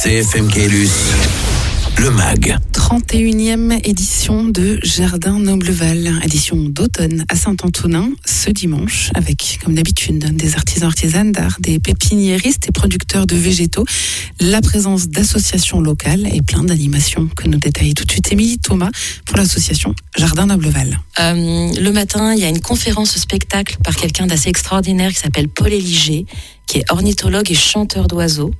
CFM Caylus, le MAG. 31e édition de Jardin Nobleval, édition d'automne à Saint-Antonin, ce dimanche, avec, comme d'habitude, des artisanes d'art, des pépiniéristes et producteurs de végétaux, la présence d'associations locales et plein d'animations que nous détaille tout de suite Émilie Thomas pour l'association Jardin Nobleval. Le matin, il y a une conférence spectacle par quelqu'un d'assez extraordinaire qui s'appelle Paul Éliger, qui est ornithologue et chanteur d'oiseaux.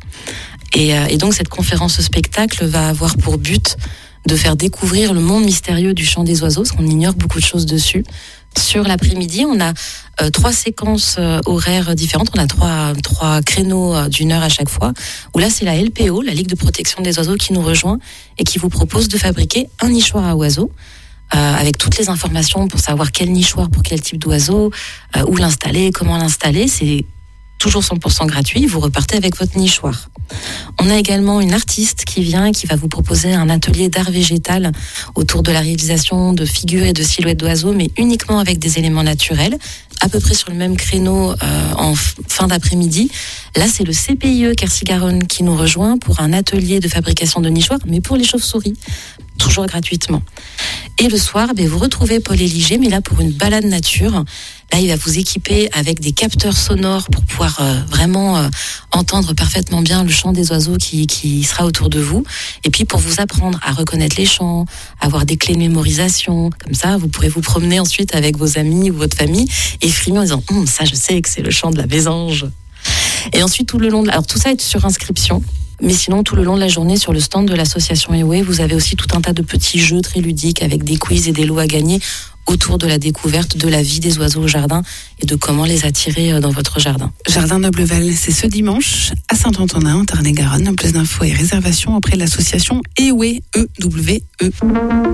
Et donc cette conférence spectacle va avoir pour but de faire découvrir le monde mystérieux du chant des oiseaux, parce qu'on ignore beaucoup de choses dessus. Sur l'après-midi, on a 3 séquences horaires différentes. On a trois créneaux d'1 heure à chaque fois, où là c'est la LPO, la Ligue de protection des oiseaux, qui nous rejoint et qui vous propose de fabriquer un nichoir à oiseaux, avec toutes les informations pour savoir quel nichoir pour quel type d'oiseau, où l'installer, comment l'installer. C'est toujours 100% gratuit, vous repartez avec votre nichoir. On a également une artiste qui vient et qui va vous proposer un atelier d'art végétal autour de la réalisation de figures et de silhouettes d'oiseaux, mais uniquement avec des éléments naturels, à peu près sur le même créneau en fin d'après-midi. Là, c'est le CPIE Quercy-Garonne qui nous rejoint pour un atelier de fabrication de nichoirs, mais pour les chauves-souris, toujours gratuitement. Et le soir, vous retrouvez Paul Éliger, mais là pour une balade nature. Là, il va vous équiper avec des capteurs sonores pour pouvoir vraiment entendre parfaitement bien le chant des oiseaux qui sera autour de vous. Et puis pour vous apprendre à reconnaître les chants, avoir des clés de mémorisation. Comme ça, vous pourrez vous promener ensuite avec vos amis ou votre famille et frimer en disant « ça, je sais que c'est le chant de la mésange ». Et ensuite, tout le long alors tout ça est sur inscription. Mais sinon, tout le long de la journée, sur le stand de l'association EWE, vous avez aussi tout un tas de petits jeux très ludiques avec des quiz et des lots à gagner autour de la découverte de la vie des oiseaux au jardin et de comment les attirer dans votre jardin. Jardin Nobleval, c'est ce dimanche à Saint-Antonin, en Tarn-et-Garonne. Plus d'infos et réservations auprès de l'association EWE.